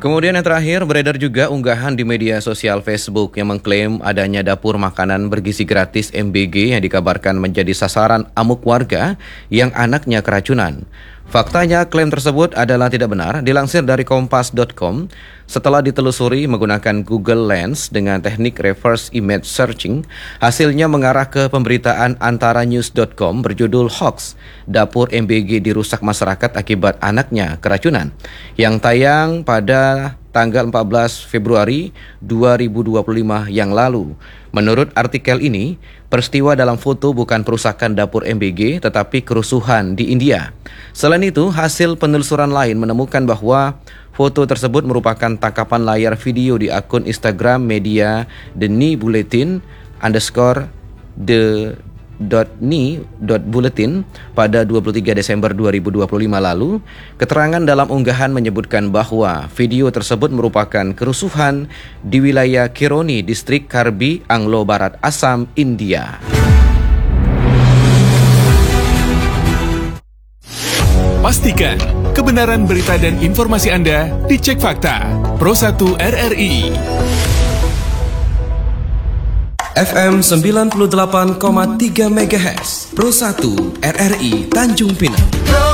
Kemudian yang terakhir, beredar juga unggahan di media sosial Facebook yang mengklaim adanya dapur makanan bergizi gratis MBG yang dikabarkan menjadi sasaran amuk warga yang anaknya keracunan. Faktanya, klaim tersebut adalah tidak benar. Dilansir dari kompas.com, setelah ditelusuri menggunakan Google Lens dengan teknik reverse image searching, hasilnya mengarah ke pemberitaan antaranews.com berjudul Hoax, Dapur MBG dirusak masyarakat akibat anaknya keracunan, yang tayang pada tanggal 14 Februari 2025 yang lalu. Menurut artikel ini, peristiwa dalam foto bukan perusakan dapur MBG tetapi kerusuhan di India. Selain itu, hasil penelusuran lain menemukan bahwa foto tersebut merupakan tangkapan layar video di akun Instagram media @the_ni_bulletin pada 23 Desember 2025 lalu. Keterangan dalam unggahan menyebutkan bahwa video tersebut merupakan kerusuhan di wilayah Kironi, distrik Karbi Anglo Barat, Assam, India. Pastikan kebenaran berita dan informasi Anda dicek fakta. Pro 1 RRI FM 98,3 MHz Pro 1 RRI Tanjung Pinang.